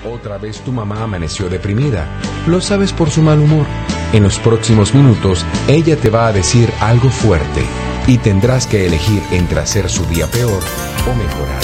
Otra vez tu mamá amaneció deprimida. Lo sabes por su mal humor. En los próximos minutos, ella te va a decir algo fuerte y tendrás que elegir entre hacer su día peor o mejorar.